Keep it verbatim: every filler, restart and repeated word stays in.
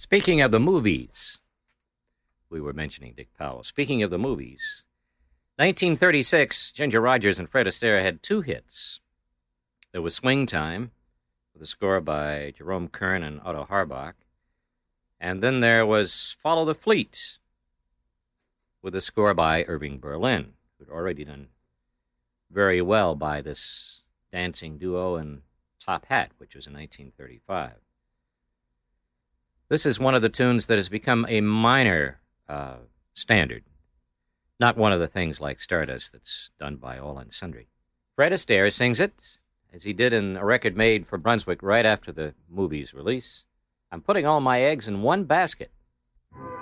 Speaking of the movies, we were mentioning Dick Powell. Speaking of the movies, nineteen thirty-six, Ginger Rogers and Fred Astaire had two hits. There was Swing Time, with a score by Jerome Kern and Otto Harbach. And then there was Follow the Fleet, with a score by Irving Berlin, who'd already done very well by this dancing duo in Top Hat, which was in nineteen thirty-five. This is one of the tunes that has become a minor uh, standard, not one of the things like Stardust that's done by all and sundry. Fred Astaire sings it, as he did in a record made for Brunswick right after the movie's release. I'm putting all my eggs in one basket.